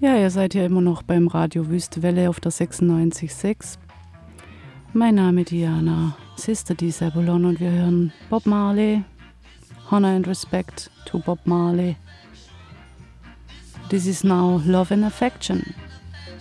Ja, ihr seid ja immer noch beim Radio Wüstewelle auf der 96,6. Mein Name ist Diana, Sister D. Sebulon und wir hören Bob Marley. Honor and respect to Bob Marley. This is now Love and Affection.